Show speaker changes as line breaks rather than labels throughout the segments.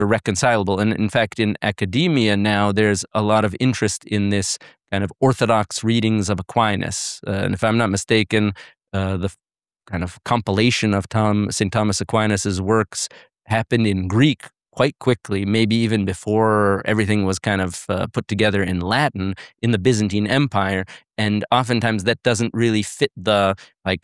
irreconcilable. And in fact, in academia now, there's a lot of interest in this kind of orthodox readings of Aquinas. And if I'm not mistaken, the kind of compilation of St. Thomas Aquinas's works happened in Greek quite quickly, maybe even before everything was kind of put together in Latin in the Byzantine Empire. And oftentimes that doesn't really fit the like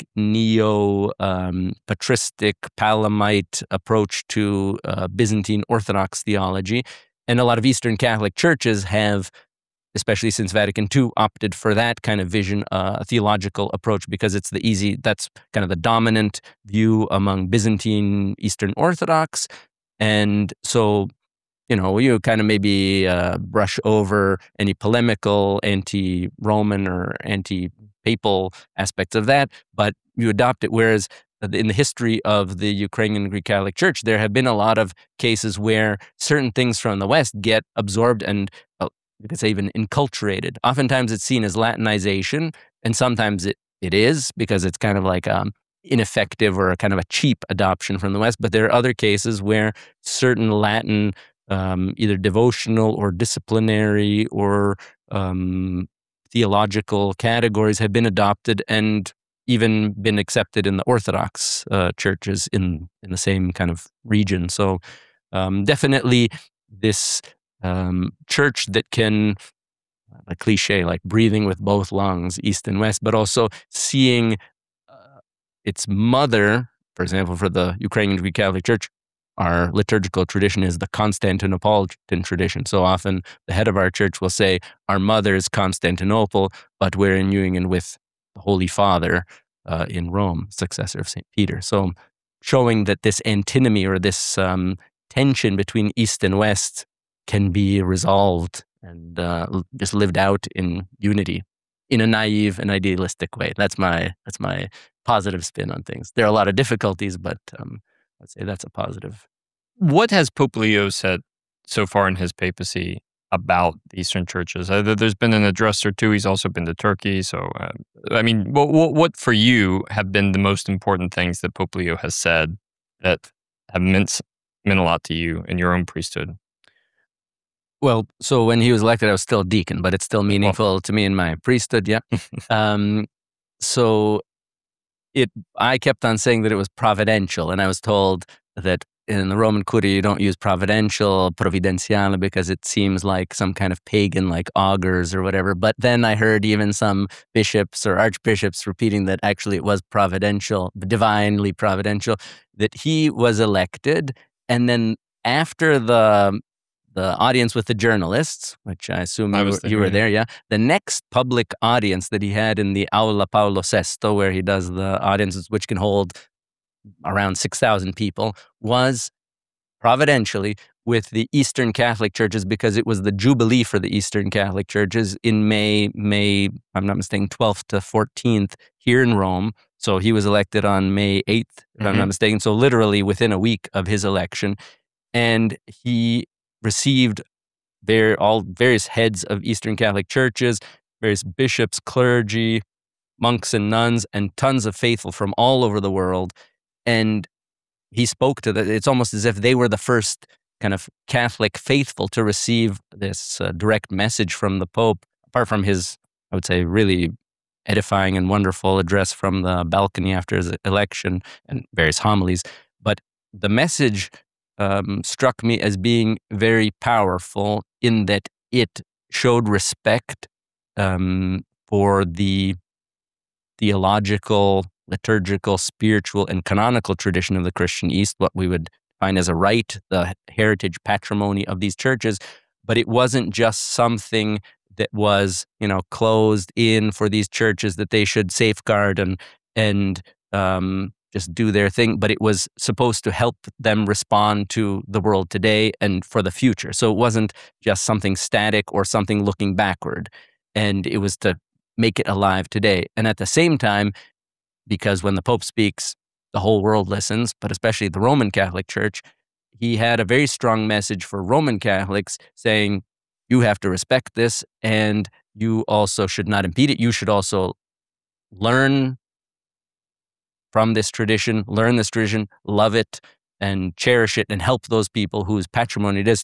neo-patristic Palamite approach to Byzantine Orthodox theology. And a lot of Eastern Catholic churches have, especially since Vatican II, opted for that kind of vision, theological approach, because it's that's kind of the dominant view among Byzantine Eastern Orthodox. And so, you kind of maybe brush over any polemical anti-Roman or anti-papal aspects of that, but you adopt it. Whereas in the history of the Ukrainian Greek Catholic Church, there have been a lot of cases where certain things from the West get absorbed and you could say even enculturated. Oftentimes it's seen as Latinization, and sometimes it is, because it's kind of like ineffective or a kind of a cheap adoption from the West. But there are other cases where certain Latin, either devotional or disciplinary or theological categories have been adopted and even been accepted in the Orthodox churches in the same kind of region. So definitely this church that can, a cliche, like breathing with both lungs, East and West, but also seeing its mother, for example, for the Ukrainian Greek Catholic Church, our liturgical tradition is the Constantinopolitan tradition. So often the head of our church will say, our mother is Constantinople, but we're in union with the Holy Father in Rome, successor of St. Peter. So showing that this antinomy or this tension between East and West can be resolved and just lived out in unity in a naive and idealistic way. That's my positive spin on things. There are a lot of difficulties, but I'd say that's a positive.
What has Pope Leo said so far in his papacy about the Eastern churches? There's been an address or two. He's also been to Turkey. So, what for you have been the most important things that Pope Leo has said that have meant a lot to you in your own priesthood?
Well, so when he was elected, I was still a deacon, but it's still meaningful to me in my priesthood, yeah. So I kept on saying that it was providential, and I was told that in the Roman Curia you don't use providential, providenziale, because it seems like some kind of pagan, like augurs or whatever. But then I heard even some bishops or archbishops repeating that actually it was providential, divinely providential, that he was elected, and then after the audience with the journalists, which I assume you were there, yeah. The next public audience that he had in the Aula Paolo VI, where he does the audiences, which can hold around 6,000 people, was providentially with the Eastern Catholic churches, because it was the Jubilee for the Eastern Catholic churches in May, I'm not mistaken, 12th to 14th here in Rome. So he was elected on May 8th, if I'm not mistaken. So literally within a week of his election. And he received various heads of Eastern Catholic churches, various bishops, clergy, monks and nuns, and tons of faithful from all over the world. And he spoke to that. It's almost as if they were the first kind of Catholic faithful to receive this direct message from the Pope, apart from his, I would say, really edifying and wonderful address from the balcony after his election and various homilies. But the message struck me as being very powerful in that it showed respect for the theological, liturgical, spiritual, and canonical tradition of the Christian East, what we would find as a rite, the heritage patrimony of these churches. But it wasn't just something that was, closed in for these churches that they should safeguard and just do their thing, but it was supposed to help them respond to the world today and for the future. So it wasn't just something static or something looking backward, and it was to make it alive today. And at the same time, because when the Pope speaks, the whole world listens, but especially the Roman Catholic Church, he had a very strong message for Roman Catholics saying, you have to respect this, and you also should not impede it. You should also learn from this tradition, love it, and cherish it and help those people whose patrimony it is.